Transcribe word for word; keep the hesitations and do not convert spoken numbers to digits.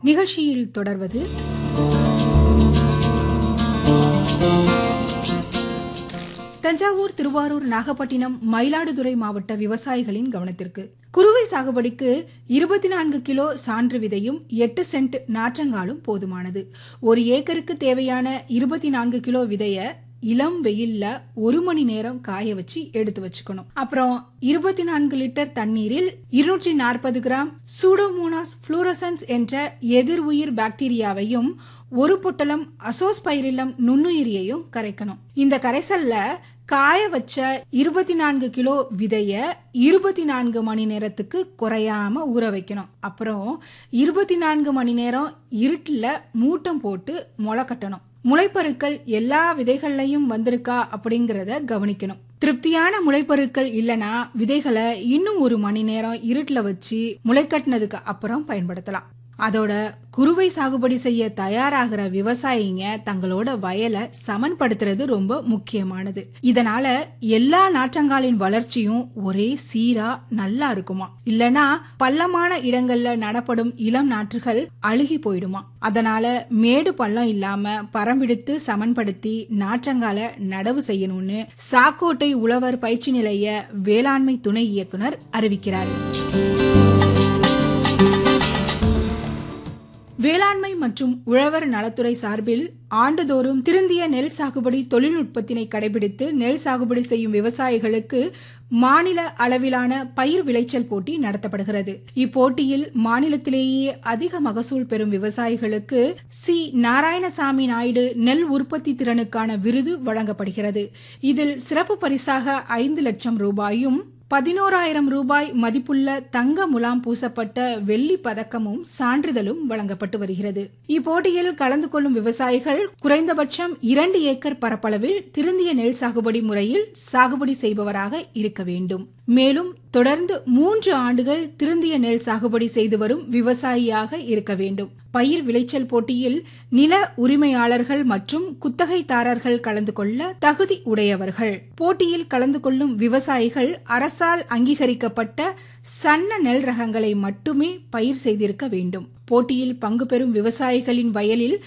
நிகழ்ச்சியில் தொடர்வது தஞ்சாவூர், திருவாரூர், நாகப்பட்டினம், மயிலாடுதுறை மாவட்ட விவசாயிகளின் கவனத்திற்கு. குறுவை சாகுபடிக்கு இருபத்தி நான்கு கிலோ சான்று விதையும் எட்டு சென்ட் நாற்றங்காலும் போதுமானது. ஒரு ஏக்கருக்கு தேவையான இருபத்தி நான்கு கிலோ விதைய இளம் வெயில்ல ஒரு மணி நேரம் காய வச்சு எடுத்து வச்சுக்கணும். அப்புறம் இருபத்தி நான்கு லிட்டர் தண்ணீரில் இருநூற்றி நாற்பது கிராம் சூடோமோனாஸ் புளூரசன்ஸ் என்ற எதிர் உயிர் பாக்டீரியாவையும் ஒரு பொட்டலம் அசோஸ்பைரில்லம் நுண்ணுயிரியையும் கரைக்கணும். இந்த கரைசல்ல காய வச்ச இருபத்தி நான்கு கிலோ விதைய இருபத்தி நான்கு மணி நேரத்துக்கு குறையாம ஊற வைக்கணும். அப்புறம் இருபத்தி நான்கு மணி நேரம் இருட்டுல மூட்டம் போட்டு முளை கட்டணும். முளைப்பருக்கள் எல்லா விதைகள்லையும் வந்திருக்கா அப்படிங்கறத கவனிக்கணும். திருப்தியான முளைப்பருக்கள் இல்லனா விதைகளை இன்னும் ஒரு மணி நேரம் இருட்டுல வச்சு முளை கட்டினதுக்கு அப்புறம் பயன்படுத்தலாம். அதோட குறுவை சாகுபடி செய்ய தயாராகிற விவசாயிங்க தங்களோட வயலை சமன்படுத்துறது ரொம்ப முக்கியமானது. இதனால எல்லா நாற்றங்காலின் வளர்ச்சியும் ஒரே சீரா நல்லா இருக்குமா, இல்லனா பள்ளமான இடங்கள்ல நடப்படும் இளம் நாற்றுகள் அழுகி போயிடுமா. அதனால மேடு பள்ளம் இல்லாம பரம்பிடித்து சமன்படுத்தி நாற்றங்கால நடவு செய்யணும்னு சாக்கோட்டை உழவர் பயிற்சி நிலைய வேளாண்மை துணை இயக்குனர் அறிவிக்கிறார். வேளாண்மை மற்றும் உழவர் நலத்துறை சார்பில் ஆண்டுதோறும் திருந்திய நெல் சாகுபடி தொழில்நுட்பத்தினை கடைபிடித்து நெல் சாகுபடி செய்யும் விவசாயிகளுக்கு மாநில அளவிலான பயிர் விளைச்சல் போட்டி நடத்தப்படுகிறது. இப்போட்டியில் மாநிலத்திலேயே அதிக மகசூல் பெறும் விவசாயிகளுக்கு சி நாராயணசாமி நாயுடு நெல் உற்பத்தி திறனுக்கான விருது வழங்கப்படுகிறது. இதில் சிறப்பு பரிசாக ஐந்து லட்சம் ரூபாயும் பதினோராயிரம் ரூபாய் மதிப்புள்ள தங்க முலாம் பூசப்பட்ட வெள்ளி பதக்கமும் சான்றிதழும் வழங்கப்பட்டு வருகிறது. இப்போட்டியில் கலந்து கொள்ளும் விவசாயிகள் குறைந்தபட்சம் இரண்டு ஏக்கர் பரப்பளவில் திருந்திய நெல் சாகுபடி முறையில் சாகுபடி செய்பவராக இருக்க வேண்டும். மேலும் தொடர்ந்து மூன்று ஆண்டுகள் திருந்திய நெல் சாகுபடி செய்து வரும் விவசாயியாக இருக்க வேண்டும். பயிர் விளைச்சல் போட்டியில் நில உரிமையாளர்கள் மற்றும் குத்தகைதாரர்கள் கலந்து கொள்ள தகுதி உடையவர்கள். போட்டியில் கலந்து கொள்ளும் விவசாயிகள் அரசால் அங்கீகரிக்கப்பட்ட சன்ன நெல் ரகங்களை மட்டுமே பயிர் செய்திருக்க வேண்டும். போட்டியில் பங்கு பெறும் விவசாயிகளின் வயலில்